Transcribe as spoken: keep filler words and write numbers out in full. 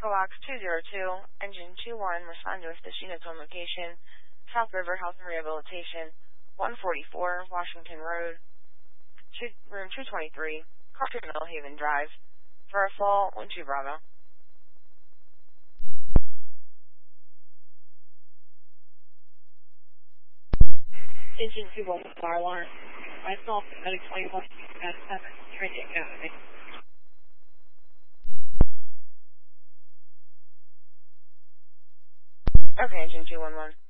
Echo Box two zero two, Engine two one, respond to us this unit's on location, South River Health and Rehabilitation, one forty-four, Washington Road, two, room two twenty-three, Carter Mill Haven Drive, for a fall, one two Bravo. Engine two one, fire alarm. Myself, Medic twenty-one, at seven, Trinity Academy. Okay, Engine two one one.